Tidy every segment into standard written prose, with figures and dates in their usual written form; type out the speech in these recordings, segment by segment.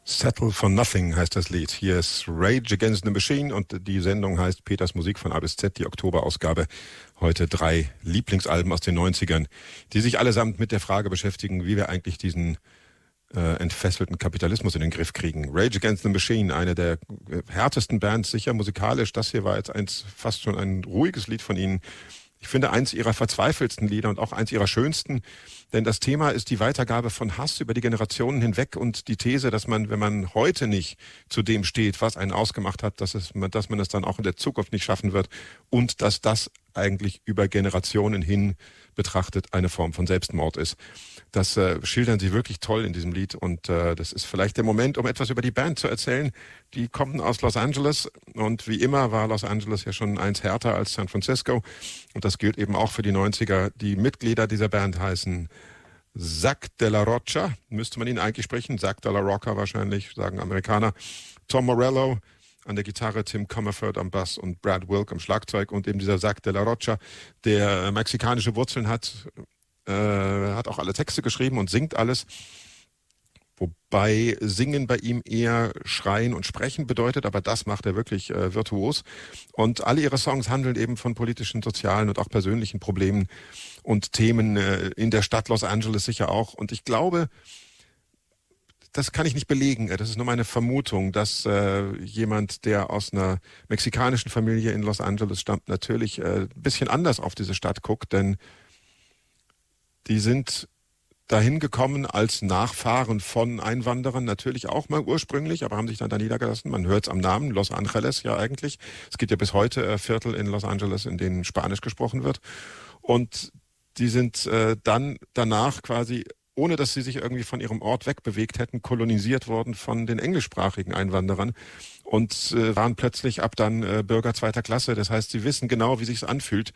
Settle for Nothing heißt das Lied. Hier ist Rage Against the Machine und die Sendung heißt Peters Musik von A bis Z, die Oktoberausgabe. Heute 3 Lieblingsalben aus den 90ern, die sich allesamt mit der Frage beschäftigen, wie wir eigentlich diesen entfesselten Kapitalismus in den Griff kriegen. Rage Against the Machine, eine der härtesten Bands, sicher musikalisch. Das hier war jetzt fast schon ein ruhiges Lied von ihnen. Ich finde eins ihrer verzweifeltsten Lieder und auch eins ihrer schönsten, denn das Thema ist die Weitergabe von Hass über die Generationen hinweg und die These, dass man, wenn man heute nicht zu dem steht, was einen ausgemacht hat, dass man es dann auch in der Zukunft nicht schaffen wird und dass das eigentlich über Generationen hin betrachtet eine Form von Selbstmord ist. Das schildern sie wirklich toll in diesem Lied und das ist vielleicht der Moment, um etwas über die Band zu erzählen. Die kommen aus Los Angeles und wie immer war Los Angeles ja schon eins härter als San Francisco und das gilt eben auch für die 90er. Die Mitglieder dieser Band heißen Zack de la Rocha, müsste man ihn eigentlich sprechen, Zack de la Rocca wahrscheinlich, sagen Amerikaner, Tom Morello an der Gitarre, Tim Comerford am Bass und Brad Wilk am Schlagzeug und eben dieser Zack de la Rocha, der mexikanische Wurzeln hat auch alle Texte geschrieben und singt alles, wobei Singen bei ihm eher Schreien und Sprechen bedeutet, aber das macht er wirklich virtuos. Und alle ihre Songs handeln eben von politischen, sozialen und auch persönlichen Problemen und Themen in der Stadt Los Angeles sicher auch. Und ich glaube, das kann ich nicht belegen, das ist nur meine Vermutung, dass jemand, der aus einer mexikanischen Familie in Los Angeles stammt, natürlich ein bisschen anders auf diese Stadt guckt, denn die sind dahin gekommen als Nachfahren von Einwanderern, natürlich auch mal ursprünglich, aber haben sich dann da niedergelassen. Man hört es am Namen, Los Angeles ja eigentlich. Es gibt ja bis heute Viertel in Los Angeles, in denen Spanisch gesprochen wird. Und die sind dann danach quasi, ohne dass sie sich irgendwie von ihrem Ort wegbewegt hätten, kolonisiert worden von den englischsprachigen Einwanderern und waren plötzlich ab dann Bürger zweiter Klasse. Das heißt, sie wissen genau, wie sich's anfühlt,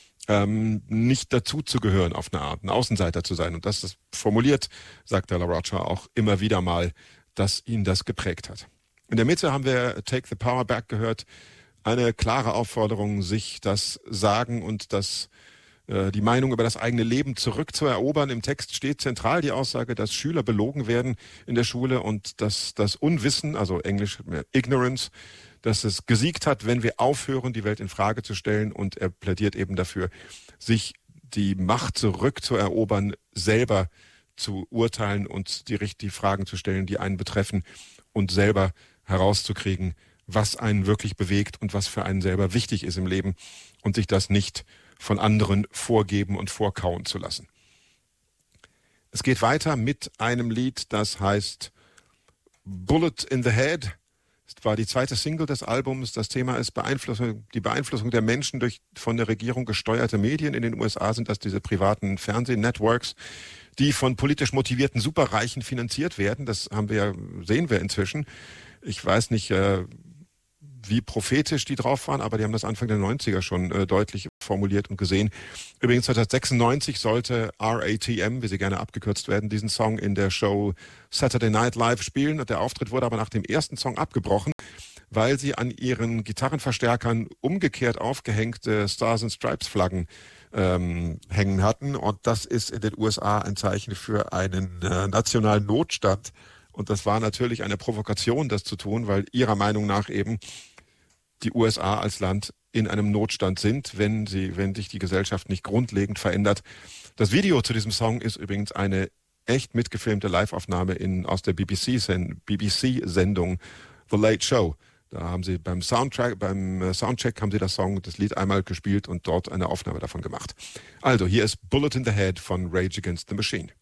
nicht dazu zu gehören auf eine Art, ein Außenseiter zu sein. Und das formuliert, sagt der La Rocha auch immer wieder mal, dass ihn das geprägt hat. In der Mitte haben wir Take the Power Back gehört. Eine klare Aufforderung, sich das Sagen und die Meinung über das eigene Leben zurückzuerobern. Im Text steht zentral die Aussage, dass Schüler belogen werden in der Schule und dass das Unwissen, also Englisch Ignorance, dass es gesiegt hat, wenn wir aufhören, die Welt in Frage zu stellen. Und er plädiert eben dafür, sich die Macht zurückzuerobern, selber zu urteilen und die Fragen zu stellen, die einen betreffen und selber herauszukriegen, was einen wirklich bewegt und was für einen selber wichtig ist im Leben und sich das nicht von anderen vorgeben und vorkauen zu lassen. Es geht weiter mit einem Lied, das heißt Bullet in the Head. Das war die zweite Single des Albums. Das Thema ist die Beeinflussung der Menschen durch von der Regierung gesteuerte Medien. In den USA sind das diese privaten Fernsehnetworks, die von politisch motivierten Superreichen finanziert werden. Das sehen wir inzwischen. Ich weiß nicht, wie prophetisch die drauf waren, aber die haben das Anfang der 90er schon deutlich formuliert und gesehen. Übrigens 1996 sollte RATM, wie sie gerne abgekürzt werden, diesen Song in der Show Saturday Night Live spielen. Und der Auftritt wurde aber nach dem ersten Song abgebrochen, weil sie an ihren Gitarrenverstärkern umgekehrt aufgehängte Stars and Stripes Flaggen hängen hatten. Und das ist in den USA ein Zeichen für einen nationalen Notstand. Und das war natürlich eine Provokation, das zu tun, weil ihrer Meinung nach eben die USA als Land in einem Notstand sind, wenn sich die Gesellschaft nicht grundlegend verändert. Das Video zu diesem Song ist übrigens eine echt mitgefilmte Liveaufnahme aus der BBC-Sendung The Late Show. Da haben sie beim Soundcheck haben sie das Lied einmal gespielt und dort eine Aufnahme davon gemacht. Also hier ist Bullet in the Head von Rage Against the Machine.